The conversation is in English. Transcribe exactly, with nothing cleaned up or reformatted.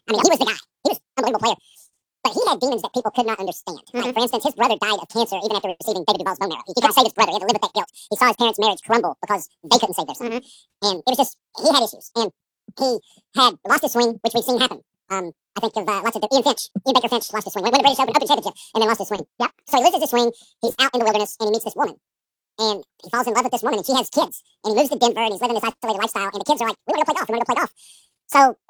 I mean, he was the guy. He was an unbelievable player. But he had demons that people could not understand. Mm-hmm. Like, for instance, his brother died of cancer even after receiving David Duval's bone marrow. He, he couldn't save his brother. He had to live with that guilt. He saw his parents' marriage crumble because they couldn't save their son. Mm-hmm. And it was just, he had issues. And he had lost his swing, which we've seen happen. Um, I think of uh, lots of the, Ian Finch. Ian Baker Finch lost his swing. Won the British Open, Open Championship, and then lost his swing. Yep. So he loses his swing. He's out in the wilderness, and he meets this woman. And he falls in love with this woman, and she has kids. And he moves to Denver, and he's living this isolated lifestyle. And the kids are like, we want to go play golf. We want to go play golf. So